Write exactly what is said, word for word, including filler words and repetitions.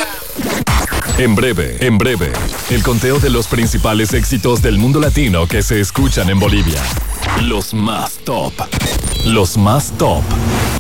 En breve, en breve, el conteo de los principales éxitos del mundo latino que se escuchan en Bolivia. Los más top. Los más top.